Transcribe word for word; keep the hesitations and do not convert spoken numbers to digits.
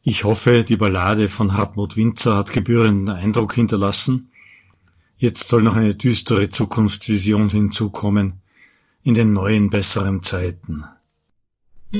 Ich hoffe, die Ballade von Hartmut Winzer hat gebührenden Eindruck hinterlassen. Jetzt soll noch eine düstere Zukunftsvision hinzukommen in den neuen, besseren Zeiten.